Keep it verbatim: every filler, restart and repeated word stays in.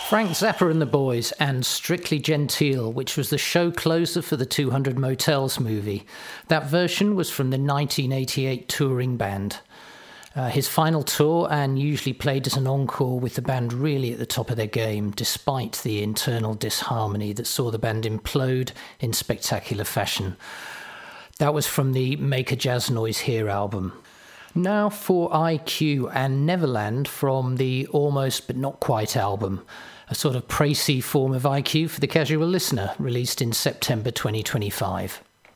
Frank Zappa and the Boys and Strictly Genteel, which was the show closer for the two hundred Motels movie. That version was from the nineteen eighty-eight touring band. Uh, his final tour, and usually played as an encore with the band really at the top of their game, despite the internal disharmony that saw the band implode in spectacular fashion. That was from the Make a Jazz Noise Here album. Now for I Q and Neverland from the Almost But Not Quite album, a sort of précis form of I Q for the casual listener, released in September twenty twenty-five.